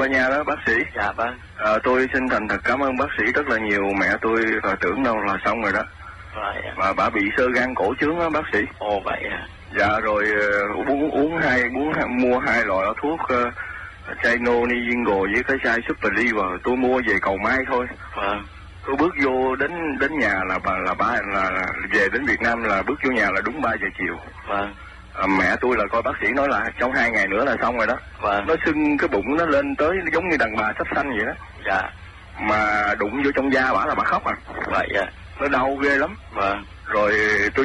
Ba Nha đó bác sĩ. Dạ vâng. Tôi xin thành thật cảm ơn bác sĩ rất là nhiều. Mẹ tôi tưởng đâu là xong rồi đó. Vậy à. Mà bà bị xơ gan cổ trướng á bác sĩ. Ồ vậy à. Dạ rồi mua 2 loại thuốc chai Nonizingo với cái chai Super Liver. Tôi mua về cầu may thôi. Vâng. Tôi bước vô đến nhà là về đến Việt Nam là bước vô nhà là đúng 3 giờ chiều. Vâng. Mẹ tôi là coi bác sĩ nói là trong 2 ngày nữa là xong rồi đó. Vâng. Nó sưng cái bụng nó lên tới giống như đàn bà sắp sanh vậy đó. Dạ. Mà đụng vô trong da bả là bà khóc à. Vậy à. Nó đau ghê lắm. Vâng. Rồi tôi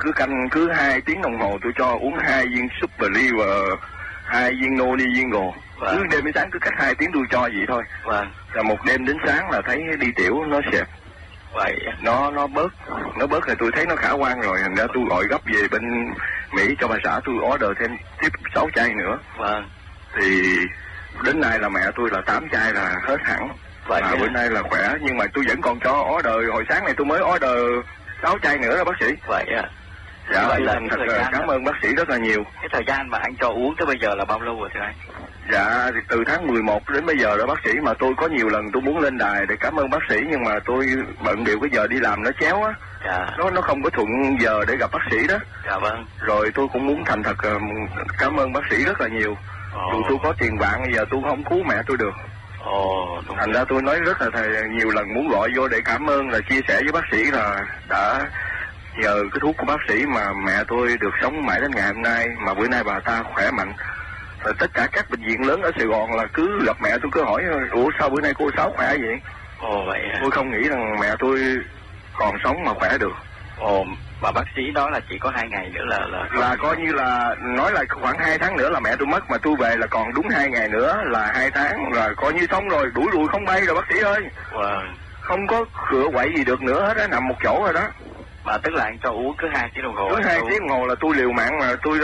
cứ 2 tiếng đồng hồ tôi cho uống 2 viên Super Liver, 2 viên Nonizingo. Vâng. Cứ đêm đến sáng cứ cách 2 tiếng tôi cho vậy thôi. Vâng. Và một đêm đến sáng là thấy đi tiểu nó xẹp. Vậy à. Nó bớt thì tôi thấy nó khả quan rồi, thành ra tôi gọi gấp về bên Mỹ cho bà xã tôi order thêm tiếp 6 chai nữa. Vâng. Thì đến nay là mẹ tôi là 8 chai là hết hẳn. Vậy mà bữa nay là khỏe, nhưng mà tôi vẫn còn cho order. Hồi sáng này tôi mới order 6 chai nữa đó bác sĩ. Vậy à. Dạ, vậy là thật cảm ơn bác sĩ rất là nhiều. Cái thời gian mà anh cho uống tới bây giờ là bao lâu rồi thưa anh? Dạ, thì từ tháng 11 đến bây giờ đó bác sĩ. Mà tôi có nhiều lần tôi muốn lên đài để cảm ơn bác sĩ, nhưng mà tôi bận điều cái giờ đi làm nó chéo á. Dạ. Nó không có thuận giờ để gặp bác sĩ đó. Dạ vâng. Rồi tôi cũng muốn thành thật cảm ơn bác sĩ rất là nhiều. Dù tôi có tiền bạc bây giờ tôi không cứu mẹ tôi được. Thành ra tôi nói rất là nhiều lần muốn gọi vô để cảm ơn, là chia sẻ với bác sĩ là đã nhờ cái thuốc của bác sĩ mà mẹ tôi được sống mãi đến ngày hôm nay, mà bữa nay bà ta khỏe mạnh. Rồi tất cả các bệnh viện lớn ở Sài Gòn là cứ gặp mẹ tôi cứ hỏi ủa sao bữa nay cô Sáu khỏe vậy? Vậy à. Tôi không nghĩ rằng mẹ tôi còn sống mà khỏe được. Mà bác sĩ đó là chỉ có 2 ngày nữa là coi như là nói là khoảng 2 tháng nữa là mẹ tôi mất, mà tôi về là còn đúng 2 ngày nữa là 2 tháng, là coi như xong rồi, đuổi lùi không bay rồi bác sĩ ơi. Không có cửa quậy gì được nữa hết á, nằm một chỗ rồi đó. Mà tức là anh cho uống cứ 2 tiếng đồng hồ. Cứ 2 tiếng đồng hồ là tôi liều mạng, mà tôi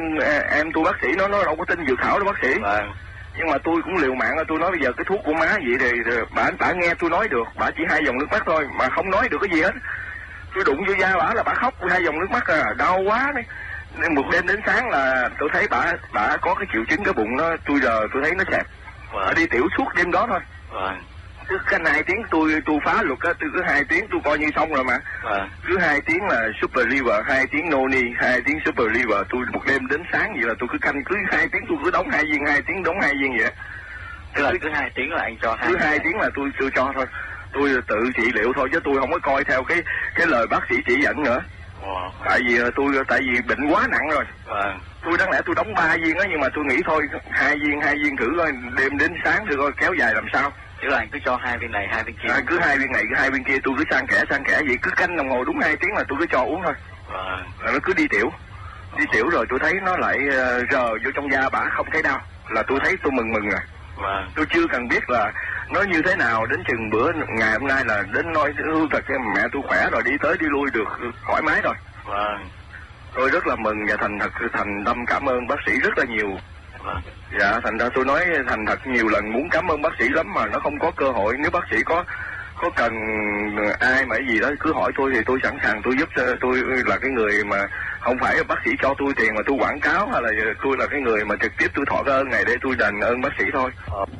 em tôi bác sĩ nó đâu có tin dược thảo đâu bác sĩ. Nhưng mà tôi cũng liều mạng, là tôi nói bây giờ cái thuốc của má vậy thì bả nghe tôi nói được, bả chỉ 2 dòng nước mắt thôi mà không nói được cái gì hết. Tôi đụng vô da bả là bả khóc 2 dòng nước mắt à, đau quá đấy. Nên một đêm đến sáng là tôi thấy bả có cái triệu chứng cái bụng nó, tôi thấy nó xẹp. Bả đi tiểu suốt đêm đó thôi. Cứ canh 2 tiếng tôi phá luật á, tôi cứ 2 tiếng tôi coi như xong rồi mà. Cứ 2 tiếng là Super Liver, 2 tiếng Noni, 2 tiếng Super Liver, tôi một đêm đến sáng vậy là tôi cứ canh, cứ 2 tiếng tôi cứ đóng 2 viên, 2 tiếng đóng 2 viên vậy. Tức là cứ 2 tiếng là anh cho 2. Cứ 2 tiếng là tôi cho thôi. Tôi tự trị liệu thôi chứ tôi không có coi theo cái lời bác sĩ chỉ dẫn nữa. Tại vì bệnh quá nặng rồi. Tôi đáng lẽ tôi đóng 3 viên á, nhưng mà tôi nghĩ thôi 2 viên thử coi, đêm đến sáng thử coi kéo dài làm sao. Tức là anh cứ cho 2 viên này 2 viên kia. Cứ 2 viên này cứ 2 viên kia, tôi cứ sang kẽ vậy, cứ canh đồng hồ đúng 2 tiếng là tôi cứ cho uống thôi. Rồi nó cứ đi tiểu rồi tôi thấy nó lại rờ vô trong da bả không thấy đau, là tôi thấy tôi mừng rồi. Tôi chưa cần biết là nó như thế nào, đến chừng bữa ngày hôm nay là đến nói thật cái mẹ tôi khỏe rồi, đi tới đi lui được thoải mái rồi. Tôi rất là mừng và thành tâm cảm ơn bác sĩ rất là nhiều. Dạ, thành ra tôi nói thành thật nhiều lần muốn cảm ơn bác sĩ lắm mà nó không có cơ hội. Nếu bác sĩ có cần ai mà cái gì đó cứ hỏi tôi thì tôi sẵn sàng tôi giúp. Tôi là cái người mà không phải bác sĩ cho tôi tiền mà tôi quảng cáo, hay là tôi là cái người mà trực tiếp tôi thọ cái ơn này để tôi đền ơn bác sĩ thôi.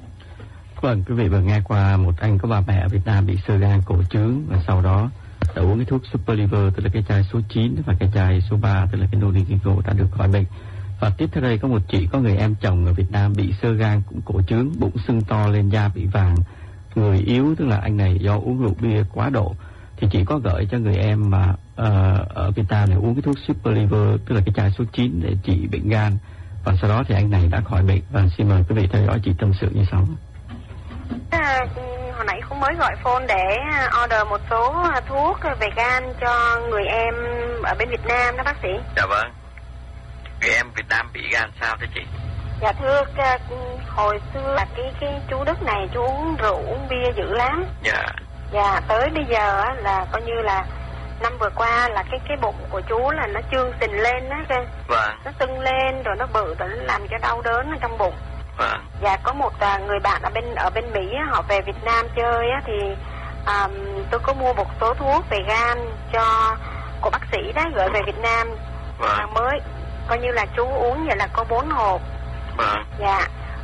Vâng, quý vị vừa nghe qua một anh có bà mẹ ở Việt Nam bị xơ gan cổ trướng và sau đó đã uống cái thuốc Super Liver, tức là cái chai số 9, và cái chai số 3 tức là cái Nonizingo đã được khỏi bệnh. Và tiếp theo đây có một chị có người em chồng ở Việt Nam bị xơ gan cũng cổ trướng, bụng sưng to lên, da bị vàng, người yếu, tức là anh này do uống rượu bia quá độ. Thì chị có gửi cho người em mà ở Việt Nam để uống cái thuốc Super Liver, tức là cái chai số 9 để trị bệnh gan. Và sau đó thì anh này đã khỏi bệnh. Và xin mời quý vị theo dõi chị tâm sự như sau. Hồi nãy cũng mới gọi phone để order một số thuốc về gan cho người em ở bên Việt Nam đó bác sĩ. Dạ vâng. Người em Việt Nam bị gan sao thế chị? Dạ thưa, hồi xưa là cái chú Đức này chú uống rượu uống bia dữ lắm. Dạ tới bây giờ là coi như là năm vừa qua là cái bụng của chú là nó trương phình lên á. Nó sưng lên rồi nó bự rồi nó làm cho đau đớn ở trong bụng. Dạ có một người bạn ở bên Mỹ họ về Việt Nam chơi á, thì tôi có mua một số thuốc về gan của bác sĩ đó gửi về Việt Nam. Mới coi như là chú uống vậy là có 4 hộp. Dạ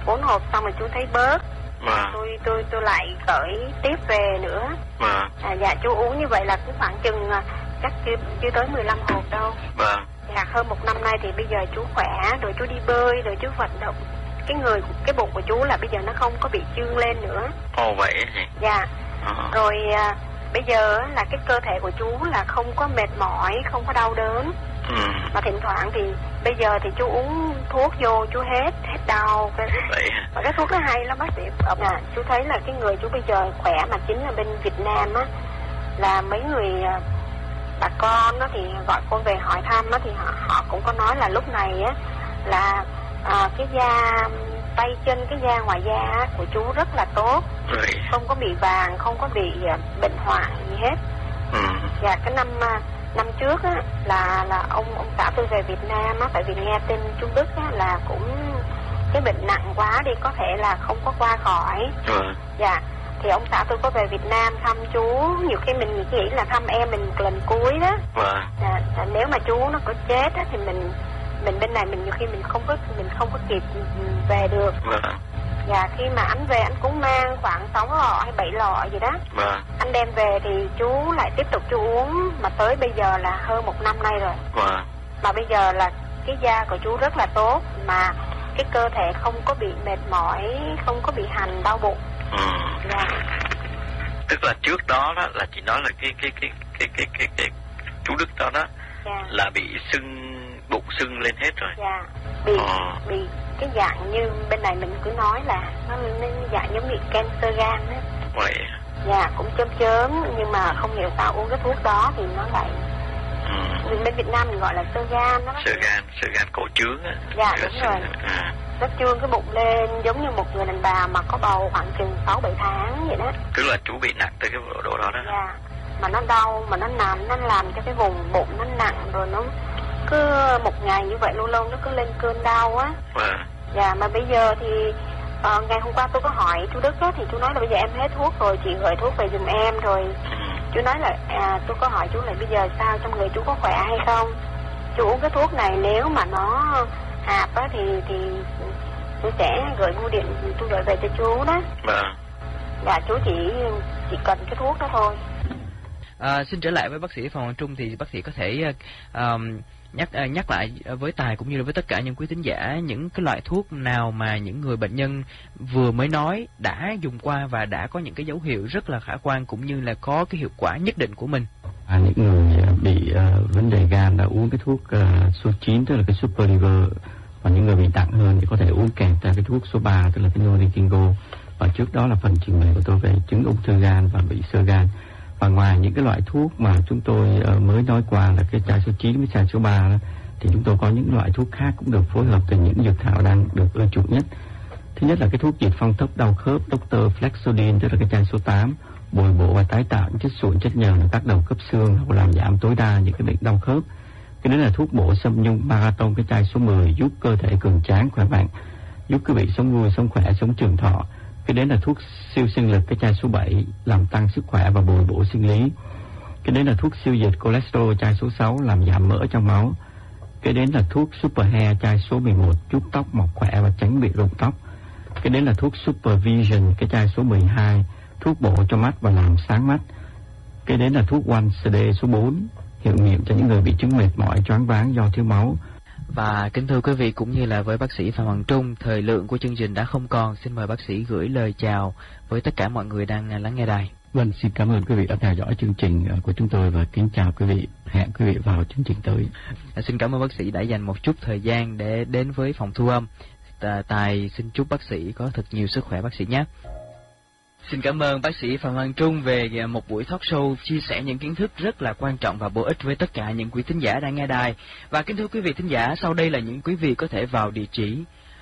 4 hộp xong rồi chú thấy bớt. Tôi lại gửi tiếp về nữa. Dạ chú uống như vậy là cũng khoảng chừng chắc chưa tới 15 hộp đâu. Dạ hơn 1 năm nay thì bây giờ chú khỏe, rồi chú đi bơi, rồi chú vận động. Cái bụng của chú là bây giờ nó không có bị chương lên nữa. Ồ vậy hả? Dạ. Rồi bây giờ là cái cơ thể của chú là không có mệt mỏi, không có đau đớn. Mà thỉnh thoảng thì bây giờ thì chú uống thuốc vô chú hết đau. Và cái thuốc nó hay lắm bác sĩ. Chú thấy là cái người chú bây giờ khỏe, mà chính là bên Việt Nam á, là mấy người bà con á thì gọi con về hỏi thăm á, thì họ cũng có nói là lúc này á là cái da tay chân, cái da ngoài da của chú rất là tốt, không có bị vàng, không có bị bệnh hoạn gì hết. Và cái năm trước á là ông xã tôi về Việt Nam á, tại vì nghe tin chú Đức á là cũng cái bệnh nặng quá đi, có thể là không có qua khỏi. Dạ. Thì ông xã tôi có về Việt Nam thăm chú, nhiều khi mình nghĩ là thăm em mình lần cuối đó. Nếu mà chú nó có chết á thì mình bên này mình nhiều khi mình không có kịp về được. Và khi mà anh về anh cũng mang khoảng 6 lọ hay 7 lọ gì đó. Anh đem về thì chú lại tiếp tục chú uống, mà tới bây giờ là hơn 1 năm nay rồi. Mà bây giờ là cái da của chú rất là tốt, mà cái cơ thể không có bị mệt mỏi, không có bị hằn đau bụng. Tức là trước đó là chị nói là cái chú Đức đó là bị bụng sưng lên hết rồi. Bị cái dạng như bên này mình cứ nói là nó dạng giống như cancer gan á. Vậy. Dạ cũng chớm nhưng mà không hiểu sao uống cái thuốc đó thì nó lại bên Việt Nam mình gọi là xơ gan đó. Xơ gan cổ trướng á. Dạ đúng rồi. Nó trương cái bụng lên giống như một người đàn bà mà có bầu khoảng chừng 6-7 tháng vậy đó. Tức là chú bị nặng tới cái độ đó đó. Dạ. Mà nó đau, mà nó nằm, nó làm cho cái vùng bụng nó nặng, rồi nó cứ một ngày như vậy lâu lâu nó cứ lên cơn đau á. Dạ mà bây giờ thì ngày hôm qua tôi có hỏi chú Đức á, thì chú nói là bây giờ em hết thuốc rồi, chị gửi thuốc về giùm em rồi. Chú nói là tôi có hỏi chú là bây giờ sao, trong người chú có khỏe hay không? Chú uống cái thuốc này nếu mà nó hạp á thì tôi sẽ gửi bưu điện, tôi gửi về cho chú đó. Dạ chú chỉ cần cái thuốc đó thôi. Xin trở lại với bác sĩ Phạm Hoàng Trung, thì bác sĩ có thể nhắc lại với Tài cũng như là với tất cả những quý thính giả những cái loại thuốc nào mà những người bệnh nhân vừa mới nói đã dùng qua và đã có những cái dấu hiệu rất là khả quan cũng như là có cái hiệu quả nhất định của mình. Những người bị vấn đề gan đã uống cái thuốc số 9 tức là cái Super Liver, và những người bị nặng hơn thì có thể uống kèm theo cái thuốc số 3 tức là cái Norikingo. Và trước đó là phần trình bày của tôi về chứng ung thư gan và bị xơ gan. Và ngoài những cái loại thuốc mà chúng tôi mới nói qua là cái chai số 9 với chai số 3 đó, thì chúng tôi có những loại thuốc khác cũng được phối hợp từ những dược thảo đang được ưa chuộng nhất. Thứ nhất là cái thuốc diệt phong tốc đau khớp Dr. Flexodin tức là cái chai số 8, bồi bổ và tái tạo những chất sụn chất nhờn ở các đầu khớp xương hoặc làm giảm tối đa những cái bệnh đau khớp. Cái đó là thuốc bổ xâm nhung Marathon cái chai số 10 giúp cơ thể cường tráng khỏe mạnh, giúp quý vị sống vui, sống khỏe, sống trường thọ. Cái đấy là thuốc siêu sinh lực cái chai số 7 làm tăng sức khỏe và bồi bổ sinh lý. Cái đấy là thuốc siêu diệt cholesterol chai số 6 làm giảm mỡ trong máu. Cái đấy là thuốc Super Hair chai số 11 giúp tóc mọc khỏe và tránh bị rụng tóc. Cái đấy là thuốc Super Vision cái chai số 12 thuốc bổ cho mắt và làm sáng mắt. Cái đấy là thuốc One CD số 4 hiệu nghiệm cho những người bị chứng mệt mỏi, choáng váng do thiếu máu. Và kính thưa quý vị, cũng như là với bác sĩ Phạm Hoàng Trung, thời lượng của chương trình đã không còn. Xin mời bác sĩ gửi lời chào với tất cả mọi người đang lắng nghe đài. Vâng, xin cảm ơn quý vị đã theo dõi chương trình của chúng tôi và kính chào quý vị. Hẹn quý vị vào chương trình tới. Xin cảm ơn bác sĩ đã dành một chút thời gian để đến với phòng thu âm. Tài xin chúc bác sĩ có thật nhiều sức khỏe bác sĩ nhé. Xin cảm ơn bác sĩ Phạm Hoàng Trung về một buổi talk show chia sẻ những kiến thức rất là quan trọng và bổ ích với tất cả những quý thính giả đang nghe đài. Và kính thưa quý vị thính giả, sau đây là những quý vị có thể vào địa chỉ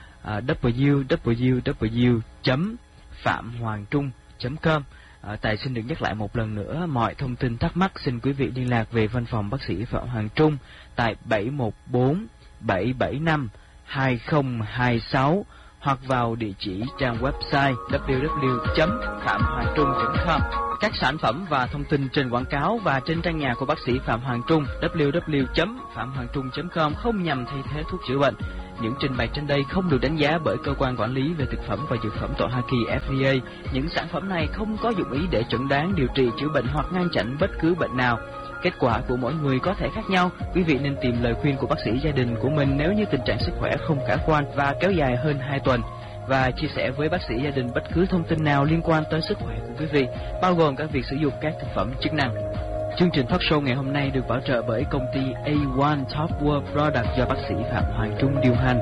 www.phạm-hoàng-trung.com. Tài xin được nhắc lại một lần nữa, mọi thông tin thắc mắc xin quý vị liên lạc về văn phòng bác sĩ Phạm Hoàng Trung tại 714 775 2026 hoặc vào địa chỉ trang website www.phạm-hoàng-trung.com. Các sản phẩm và thông tin trên quảng cáo và trên trang nhà của bác sĩ Phạm Hoàng Trung www.phạm-hoàng-trung.com không nhằm thay thế thuốc chữa bệnh. Những trình bày trên đây không được đánh giá bởi cơ quan quản lý về thực phẩm và dược phẩm tại Hoa Kỳ FDA. Những sản phẩm này không có dụng ý để chẩn đoán, điều trị, chữa bệnh hoặc ngăn chặn bất cứ bệnh nào. Kết quả của mỗi người có thể khác nhau. Quý vị nên tìm lời khuyên của bác sĩ gia đình của mình nếu như tình trạng sức khỏe không khả quan và kéo dài hơn 2 tuần. Và chia sẻ với bác sĩ gia đình bất cứ thông tin nào liên quan tới sức khỏe của quý vị, bao gồm cả việc sử dụng các thực phẩm chức năng. Chương trình talk show ngày hôm nay được bảo trợ bởi công ty A1 Top World Product do bác sĩ Phạm Hoàng Trung điều hành.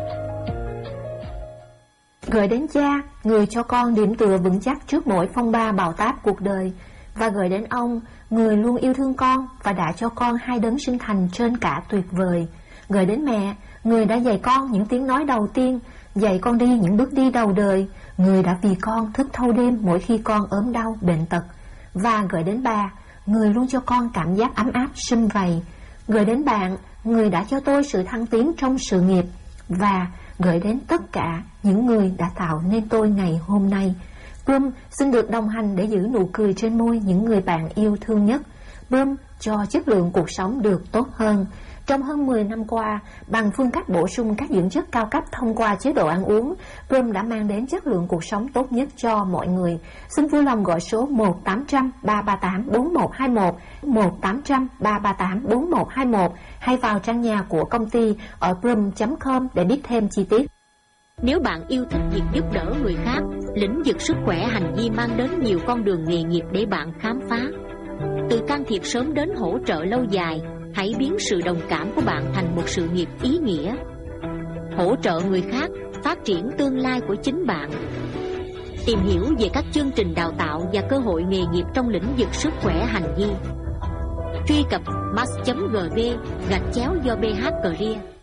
Gửi đến cha, người cho con điểm tựa vững chắc trước mỗi phong ba bão táp cuộc đời. Và gửi đến ông, người luôn yêu thương con và đã cho con hai đấng sinh thành trên cả tuyệt vời. Gửi đến mẹ, người đã dạy con những tiếng nói đầu tiên, dạy con đi những bước đi đầu đời, người đã vì con thức thâu đêm mỗi khi con ốm đau, bệnh tật. Và gửi đến bà, người luôn cho con cảm giác ấm áp sum vầy. Gửi đến bạn, người đã cho tôi sự thăng tiến trong sự nghiệp. Và gửi đến tất cả những người đã tạo nên tôi ngày hôm nay. Plum xin được đồng hành để giữ nụ cười trên môi những người bạn yêu thương nhất. Plum cho chất lượng cuộc sống được tốt hơn. Trong hơn 10 năm qua, bằng phương cách bổ sung các dưỡng chất cao cấp thông qua chế độ ăn uống, Plum đã mang đến chất lượng cuộc sống tốt nhất cho mọi người. Xin vui lòng gọi số 1-800-338-4121, 1-800-338-4121 hay vào trang nhà của công ty ở plum.com để biết thêm chi tiết. Nếu bạn yêu thích việc giúp đỡ người khác, lĩnh vực sức khỏe hành vi mang đến nhiều con đường nghề nghiệp để bạn khám phá. Từ can thiệp sớm đến hỗ trợ lâu dài, hãy biến sự đồng cảm của bạn thành một sự nghiệp ý nghĩa. Hỗ trợ người khác, phát triển tương lai của chính bạn. Tìm hiểu về các chương trình đào tạo và cơ hội nghề nghiệp trong lĩnh vực sức khỏe hành vi. Truy cập mass.gv/do BH Career.